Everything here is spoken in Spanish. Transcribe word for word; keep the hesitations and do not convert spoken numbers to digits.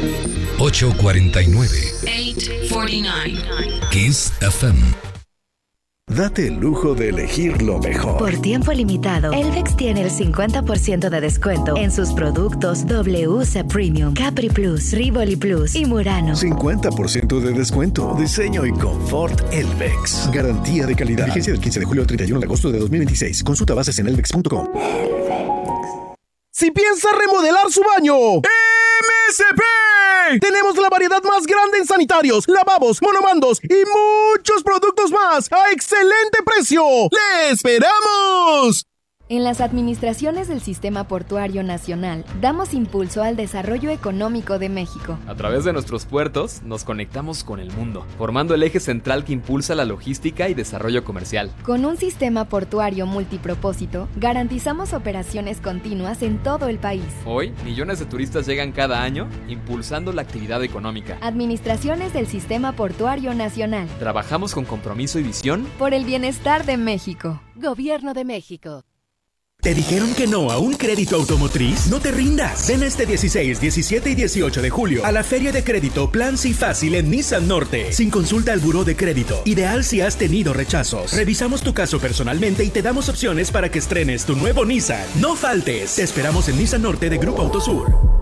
ocho cuarenta y nueve. ocho cuarenta y nueve. Kiss F M. Date el lujo de elegir lo mejor. Por tiempo limitado, Elvex tiene el cincuenta por ciento de descuento en sus productos W C Premium, Capri Plus, Rivoli Plus y Murano. cincuenta por ciento de descuento. Diseño y confort Elvex. Garantía de calidad. Vigencia del quince de julio al treinta y uno de agosto de dos mil veintiséis. Consulta bases en elvex punto com. Si piensa remodelar su baño, M S P. Tenemos la variedad más grande en sanitarios, lavabos, monomandos y muchos productos más a excelente precio. ¡Le esperamos! En las administraciones del Sistema Portuario Nacional, damos impulso al desarrollo económico de México. A través de nuestros puertos, nos conectamos con el mundo, formando el eje central que impulsa la logística y desarrollo comercial. Con un sistema portuario multipropósito, garantizamos operaciones continuas en todo el país. Hoy, millones de turistas llegan cada año, impulsando la actividad económica. Administraciones del Sistema Portuario Nacional. Trabajamos con compromiso y visión por el bienestar de México. Gobierno de México. ¿Te dijeron que no a un crédito automotriz? No te rindas. Ven este dieciséis, diecisiete y dieciocho de julio a la Feria de Crédito Plan Sí Fácil en Nissan Norte. Sin consulta al buró de crédito. Ideal si has tenido rechazos. Revisamos tu caso personalmente y te damos opciones para que estrenes tu nuevo Nissan. No faltes. Te esperamos en Nissan Norte de Grupo Autosur.